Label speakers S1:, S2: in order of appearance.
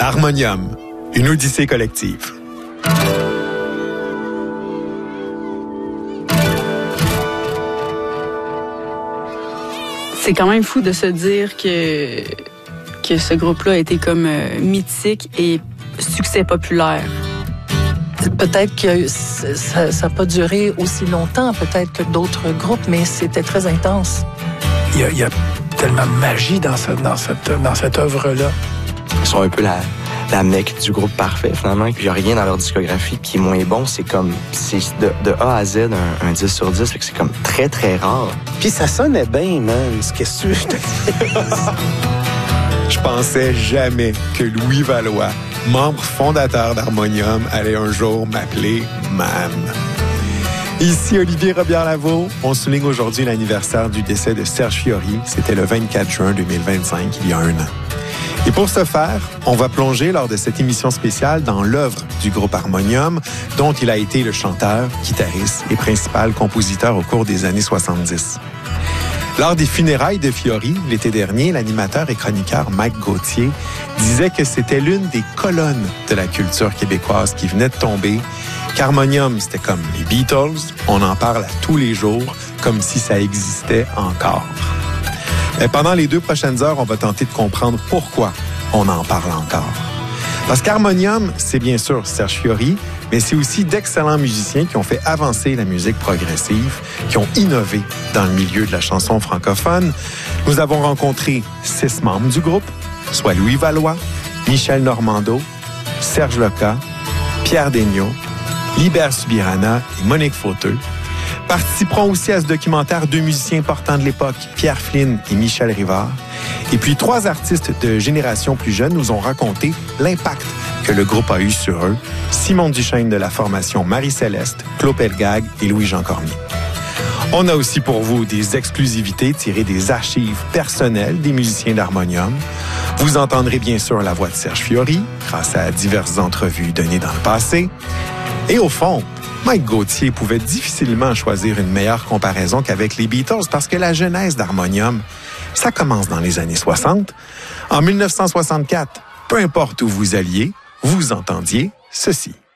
S1: Harmonium, une odyssée collective.
S2: C'est quand même fou de se dire que ce groupe-là a été comme mythique et succès populaire.
S3: Peut-être que ça n'a pas duré aussi longtemps, peut-être que d'autres groupes, mais c'était très intense.
S4: Il y a tellement de magie dans cette œuvre-là.
S5: Ils sont un peu la mecque du groupe parfait, finalement. Il n'y a rien dans leur discographie qui est moins bon. C'est de A à Z un 10 sur 10. Fait que c'est comme très, très rare.
S6: Puis ça sonnait bien, man. Qu'est-ce que tu...
S1: Je pensais jamais que Louis Valois, membre fondateur d'Harmonium, allait un jour m'appeler Man. Ici Olivier Robillard-Lavaux. On souligne aujourd'hui l'anniversaire du décès de Serge Fiori. C'était le 24 juin 2025, il y a un an. Et pour ce faire, on va plonger lors de cette émission spéciale dans l'œuvre du groupe Harmonium, dont il a été le chanteur, guitariste et principal compositeur au cours des années 70. Lors des funérailles de Fiori, l'été dernier, l'animateur et chroniqueur Mike Gauthier disait que c'était l'une des colonnes de la culture québécoise qui venait de tomber, qu'Harmonium, c'était comme les Beatles, on en parle à tous les jours, comme si ça existait encore. Et pendant les 2 prochaines heures, on va tenter de comprendre pourquoi on en parle encore. Parce qu'Harmonium, c'est bien sûr Serge Fiori, mais c'est aussi d'excellents musiciens qui ont fait avancer la musique progressive, qui ont innové dans le milieu de la chanson francophone. Nous avons rencontré 6 membres du groupe, soit Louis Valois, Michel Normando, Serge Loca, Pierre Daigneault, Libert Subirana et Monique Fauteux. Participeront aussi à ce documentaire 2 musiciens importants de l'époque, Pierre Flynn et Michel Rivard. Et puis 3 artistes de génération plus jeune nous ont raconté l'impact que le groupe a eu sur eux. Simon Duchesne de la formation Marie-Céleste, Claude Pelgag et Louis-Jean Cormier. On a aussi pour vous des exclusivités tirées des archives personnelles des musiciens d'Harmonium. Vous entendrez bien sûr la voix de Serge Fiori grâce à diverses entrevues données dans le passé. Et au fond, Mike Gauthier pouvait difficilement choisir une meilleure comparaison qu'avec les Beatles parce que la genèse d'Harmonium, ça commence dans les années 60. En 1964, peu importe où vous alliez, vous entendiez ceci.